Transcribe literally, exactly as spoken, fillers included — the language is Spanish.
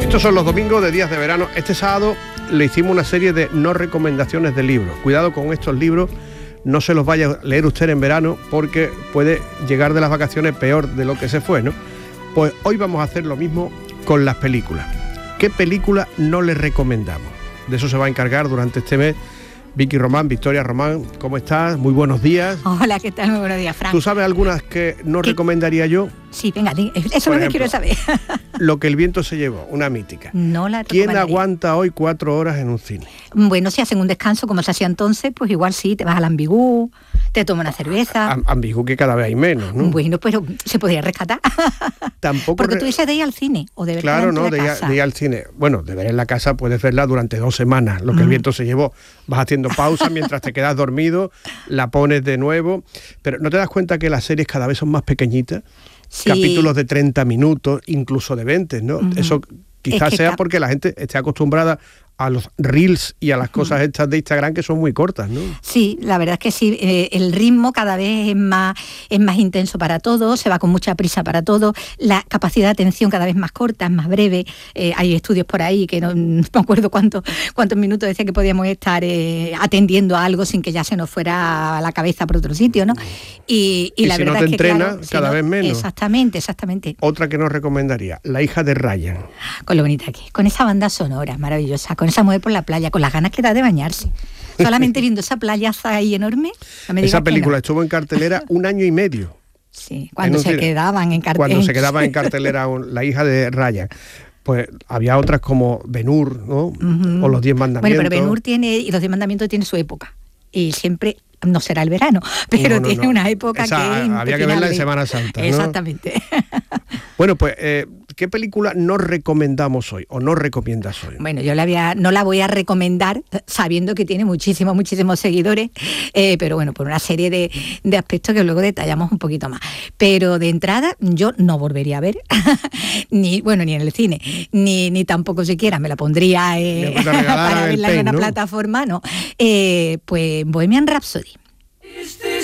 Estos son los domingos de días de verano. Este sábado le hicimos una serie de no recomendaciones de libros. Cuidado con estos libros, no se los vaya a leer usted en verano porque puede llegar de las vacaciones peor de lo que se fue, ¿no? Pues hoy vamos a hacer lo mismo con las películas. ¿Qué película no le recomendamos? De eso se va a encargar durante este mes Vicky Román. Victoria Román, ¿cómo estás? Muy buenos días. Hola, ¿qué tal? Muy buenos días, Fran. ¿Tú sabes algunas que no ¿Qué? recomendaría yo? Sí, venga, eso Por es lo que ejemplo, quiero saber. Lo que el viento se llevó, una mítica. No la ¿Quién recomendaría. aguanta hoy cuatro horas en un cine? Bueno, si hacen un descanso como se hacía entonces, pues igual sí, te vas al Ambigú, te tomas una cerveza. Am- Ambigú, que cada vez hay menos, ¿no? Bueno, pero se podría rescatar. Tampoco Porque re- tú dices de ir al cine o de ver Claro, delante no, de de la ir, casa. de ir al cine. Bueno, de ver en la casa puedes verla durante dos semanas, lo que el Mm. viento se llevó. Vas haciendo pausa mientras te quedas dormido, la pones de nuevo, pero ¿no te das cuenta que las series cada vez son más pequeñitas? Sí. Capítulos de treinta minutos, incluso de veinte, ¿no? Ujú. Eso quizás Es que sea ca- porque la gente esté acostumbrada a los reels y a las cosas estas de Instagram que son muy cortas, ¿no? Sí, la verdad es que sí, eh, el ritmo cada vez es más, es más intenso para todos, se va con mucha prisa para todo, la capacidad de atención cada vez más corta, es más breve, eh, hay estudios por ahí que no, no me acuerdo cuántos, cuántos minutos decía que podíamos estar eh, atendiendo a algo sin que ya se nos fuera la cabeza por otro sitio, ¿no? Y, y Y la si no verdad te es que entrenas, claro, si cada no- vez menos. Exactamente, exactamente. Otra que nos recomendaría, La hija de Ryan. Con lo bonita que es, con esa banda sonora maravillosa, con esa mujer por la playa, con las ganas que da de bañarse. Solamente viendo esa playaza ahí enorme, no me digas Esa que película no. estuvo en cartelera un año y medio. Sí, cuando en un se cine. quedaban en cartel. Cuando se quedaba en cartelera un- La hija de Ryan. Pues había otras como Ben-Hur, ¿no? Ujú. O Los Diez Mandamientos. Bueno, pero Ben-Hur tiene, y los Diez Mandamientos tiene su época. Y siempre, no será el verano, pero No, no, tiene no. una época Esa, que es había que verla en impepinable. Semana Santa, ¿no? Exactamente. Bueno, pues, eh, ¿qué película no recomendamos hoy o no recomiendas hoy? Bueno, yo la voy a- no la voy a recomendar sabiendo que tiene muchísimos, muchísimos seguidores, eh, pero bueno, por una serie de, de aspectos que luego detallamos un poquito más. Pero de entrada yo no volvería a ver, ni bueno, ni en el cine, ni, ni tampoco siquiera me la pondría eh, Ni aunque te regalaran para el verla en Pen, una ¿no? plataforma, no. Eh, pues Bohemian Rhapsody.